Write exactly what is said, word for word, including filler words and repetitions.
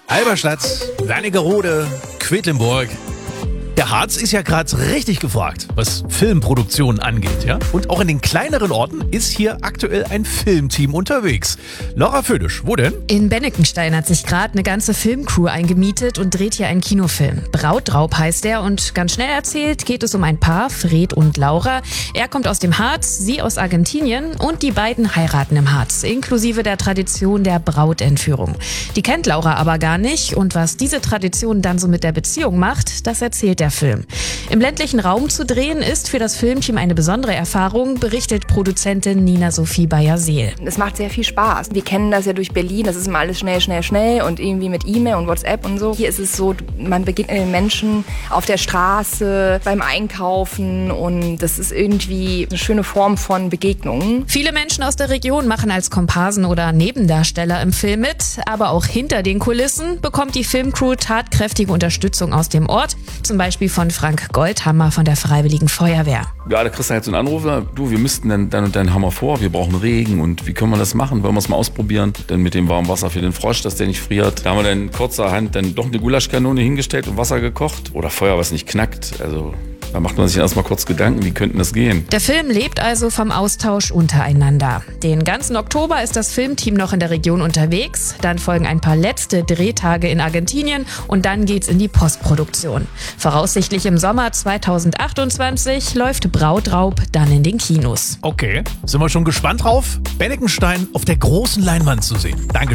Halberstadt, Wernigerode, Quedlinburg. Der Harz ist ja gerade richtig gefragt, was Filmproduktionen angeht, ja? Und auch in den kleineren Orten ist hier aktuell ein Filmteam unterwegs. Laura Födisch, wo denn? In Bennekenstein hat sich gerade eine ganze Filmcrew eingemietet und dreht hier einen Kinofilm. Brautraub heißt er und ganz schnell erzählt geht es um ein Paar, Fred und Laura. Er kommt aus dem Harz, sie aus Argentinien und die beiden heiraten im Harz, inklusive der Tradition der Brautentführung. Die kennt Laura aber gar nicht und was diese Tradition dann so mit der Beziehung macht, das erzählt der Film. Im ländlichen Raum zu drehen ist für das Filmteam eine besondere Erfahrung, berichtet Produzentin Nina-Sophie Bayer-Seel. Es macht sehr viel Spaß. Wir kennen das ja durch Berlin, das ist immer alles schnell, schnell, schnell und irgendwie mit E-Mail und WhatsApp und so. Hier ist es so, man begegnet den Menschen auf der Straße, beim Einkaufen und das ist irgendwie eine schöne Form von Begegnung. Viele Menschen aus der Region machen als Komparsen oder Nebendarsteller im Film mit, aber auch hinter den Kulissen bekommt die Filmcrew tatkräftige Unterstützung aus dem Ort, zum Beispiel von Frank Goldhammer von der Freiwilligen Feuerwehr. Ja, da kriegst du halt so einen Anruf, du, wir müssten dann, dann und dann haben wir vor, wir brauchen Regen und wie können wir das machen? Wollen wir es mal ausprobieren? Dann mit dem warmen Wasser für den Frosch, dass der nicht friert. Da haben wir dann kurzerhand dann doch eine Gulaschkanone hingestellt und Wasser gekocht oder Feuer, was nicht knackt. Also da macht man sich erstmal kurz Gedanken, wie könnten das gehen? Der Film lebt also vom Austausch untereinander. Den ganzen Oktober ist das Filmteam noch in der Region unterwegs. Dann folgen ein paar letzte Drehtage in Argentinien und dann geht's in die Postproduktion. Voraussichtlich im Sommer zweitausendachtundzwanzig läuft Brautraub dann in den Kinos. Okay, sind wir schon gespannt drauf? Bennekenstein auf der großen Leinwand zu sehen. Danke.